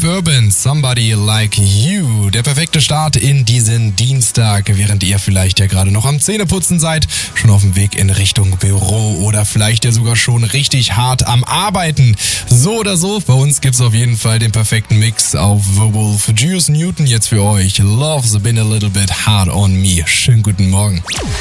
Steve Urban, Somebody Like You. Der perfekte Start in diesen Dienstag, während ihr vielleicht ja gerade noch am Zähneputzen seid, schon auf dem Weg in Richtung Büro oder vielleicht ja sogar schon richtig hart am Arbeiten. So oder so, bei uns gibt's auf jeden Fall den perfekten Mix auf The Wolf. Juice Newton jetzt für euch. Love's been a little bit hard on me. Schönen guten Morgen.